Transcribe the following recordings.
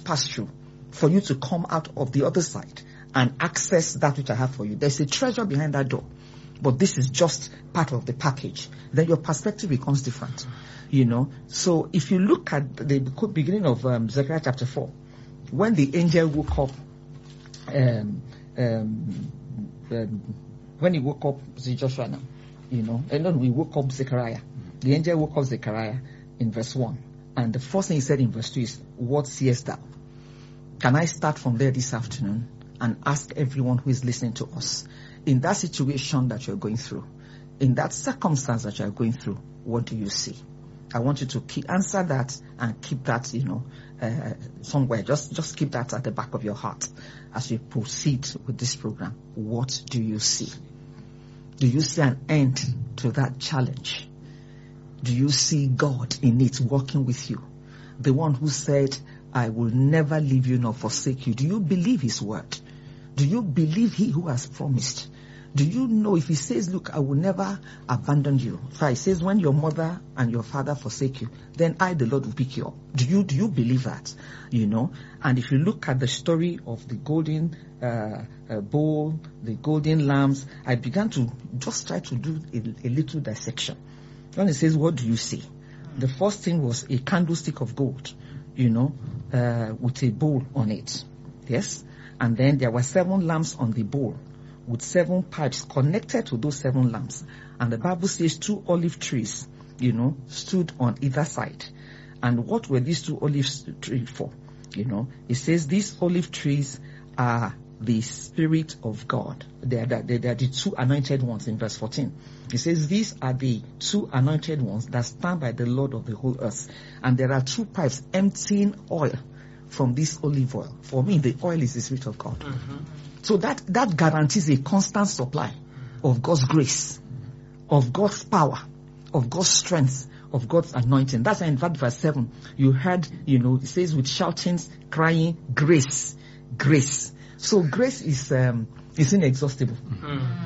pass through for you to come out of the other side and access that which I have for you. There's a treasure behind that door, but this is just part of the package. Then your perspective becomes different, So if you look at the beginning of Zechariah chapter 4, when the angel woke up, when he woke up, see Joshua now, and then we woke up Zechariah. The angel woke up Zechariah in verse 1. And the first thing he said in verse 2 is, what seest thou? Can I start from there this afternoon and ask everyone who is listening to us, in that situation that you're going through, in that circumstance that you're going through, what do you see? I want you to answer that and keep that, somewhere. Just keep that at the back of your heart as we proceed with this program. What do you see? Do you see an end to that challenge? Do you see God in it working with you? The one who said, I will never leave you nor forsake you. Do you believe his word? Do you believe he who has promised? Do you know if he says, look, I will never abandon you? If he says, when your mother and your father forsake you, then I, the Lord, will pick you up. Do you believe that? And if you look at the story of the golden bowl, the golden lambs, I began to just try to do a little dissection. When it says, what do you see? The first thing was a candlestick of gold, with a bowl on it. Yes? And then there were 7 lamps on the bowl, with 7 pipes connected to those 7 lamps. And the Bible says 2 olive trees, stood on either side. And what were these 2 olive trees for? It says these olive trees are the Spirit of God. They are the 2 anointed ones in verse 14. It says these are the 2 anointed ones that stand by the Lord of the whole earth. And there are 2 pipes emptying oil from this olive oil. For me, the oil is the Spirit of God. Mm-hmm. So that guarantees a constant supply of God's grace, of God's power, of God's strength, of God's anointing. That's why in verse 7, you heard, it says with shoutings, crying, grace, grace. So grace is inexhaustible. Mm-hmm.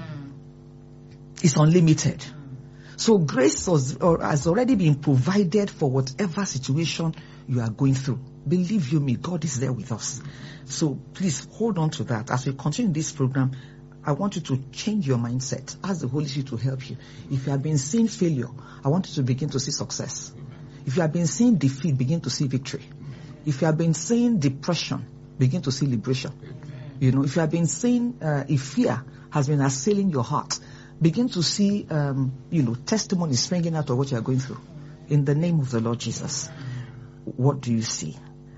It's unlimited. So grace has already been provided for whatever situation you are going through. Believe you me, God is there with us. So please hold on to that. As we continue this program, I want you to change your mindset. Ask the Holy Spirit to help you. If you have been seeing failure, I want you to begin to see success. If you have been seeing defeat, begin to see victory. If you have been seeing depression, begin to see liberation. If you have been seeing if fear has been assailing your heart, begin to see testimonies springing out of what you are going through. In the name of the Lord Jesus. What do you see?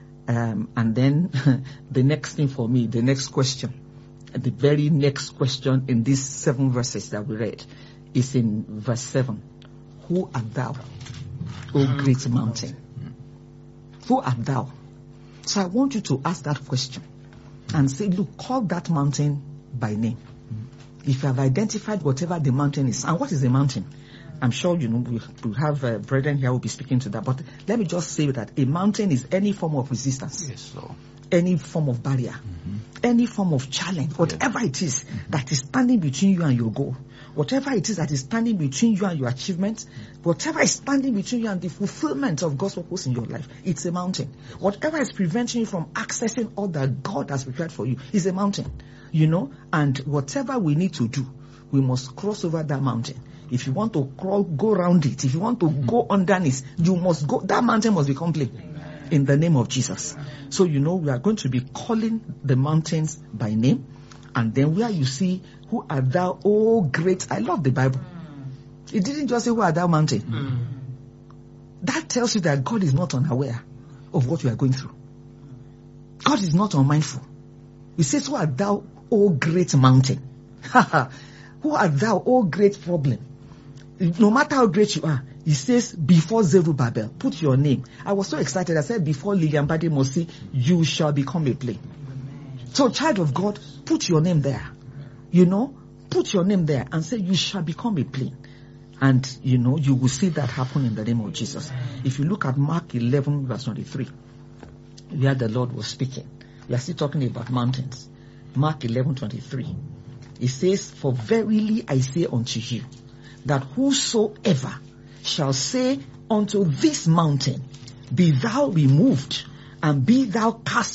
And then the next thing for me, the next question, the very next question in these 7 verses that we read is in verse 7. Who art thou, O great mountain? Who art thou? So I want you to ask that question and say, look, call that mountain by name. If you have identified whatever the mountain is, and what is a mountain? I'm sure we have brethren here who will be speaking to that, but let me just say that a mountain is any form of resistance, yes, so. Any form of barrier, any form of challenge, whatever it is that is standing between you and your goal, whatever it is that is standing between you and your achievement, whatever is standing between you and the fulfillment of God's purpose in your life, it's a mountain. Whatever is preventing you from accessing all that God has prepared for you is a mountain, and whatever we need to do, we must cross over that mountain. If you want to go around it, if you want to go underneath, you must go, that mountain must become plain. In the name of Jesus. So, we are going to be calling the mountains by name. And then where you see, who art thou, oh great, I love the Bible. It didn't just say, who art thou, mountain. That tells you that God is not unaware of what you are going through. God is not unmindful. He says, who art thou, oh great mountain? Who art thou, oh great problem? No matter how great you are, he says, before Zerubbabel, put your name. I was so excited. I said, before Lilian Bademosi, you shall become a plain. So, child of God, put your name there. Put your name there and say, you shall become a plain. And, you will see that happen in the name of Jesus. If you look at Mark 11, verse 23, where the Lord was speaking, we are still talking about mountains. Mark 11, 23. It says, for verily I say unto you, that whosoever shall say unto this mountain, be thou removed, and be thou cast